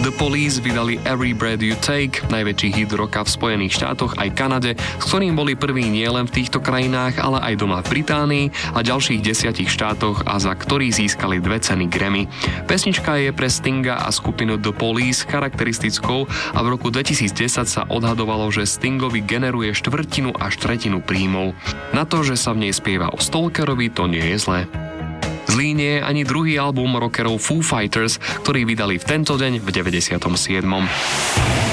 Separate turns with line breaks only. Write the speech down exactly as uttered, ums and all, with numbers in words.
The Police vydali Every Breath You Take, najväčší hit roka v Spojených štátoch aj Kanade, s ktorým boli prví nielen v týchto krajinách, ale aj doma v Británii a ďalších desiatich štátoch a za ktorý získali dve ceny Grammy. Pesnička je pre Stinga a skupinu The Police charakteristickou a v roku dvetisícdesať sa odhadovalo, že Stingovi generuje štvrtinu až tretinu príjmov. Na to, že sa v nej spieva o stalkerovi, to nie je zlé. Zlý nie je ani druhý album rockerov Foo Fighters, ktorý vydali v tento deň v deväťdesiatom siedmom